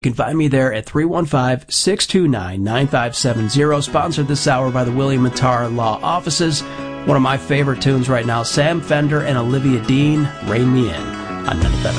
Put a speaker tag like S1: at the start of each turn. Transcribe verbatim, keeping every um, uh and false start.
S1: You can find me there at three one five, six two nine, nine five seven zero, sponsored this hour by the William and Tara Law Offices. One of my favorite tunes right now, Sam Fender and Olivia Dean, Rein Me In, on ninety-five